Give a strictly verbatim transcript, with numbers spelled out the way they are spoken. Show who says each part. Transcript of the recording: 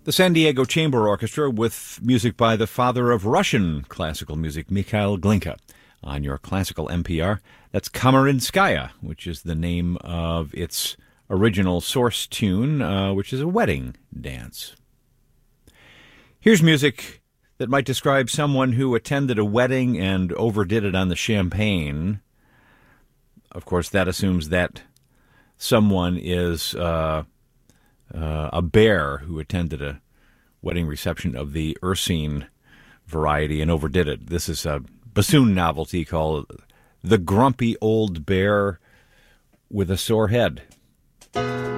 Speaker 1: The San Diego Chamber Orchestra with music by the father of Russian classical music, Mikhail Glinka, on your classical N P R. That's Kamarinskaya, which is the name of its original source tune, uh, which is a wedding dance. Here's music that might describe someone who attended a wedding and overdid it on the champagne. Of course, that assumes that someone is uh, uh, a bear who attended a wedding reception of the Ursine variety and overdid it. This is a bassoon novelty called The Grumpy Old Bear with a Sore Head.